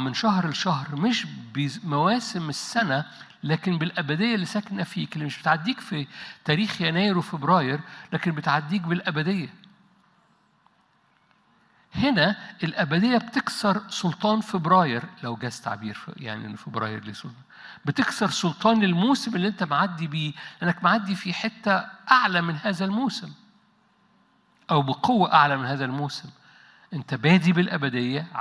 من شهر لشهر، مش بمواسم السنة، لكن بالأبدية اللي ساكنة فيك، اللي مش بتعديك في تاريخ يناير وفبراير، لكن بتعديك بالأبدية. هنا الأبدية بتكسر سلطان فبراير، لو جاز تعبير يعني إن فبراير ليه سلطان، بتكسر سلطان الموسم اللي أنت معدي بيه، لأنك معدي في حتة أعلى من هذا الموسم، أو بقوة أعلى من هذا الموسم. أنت بادي بالأبدية،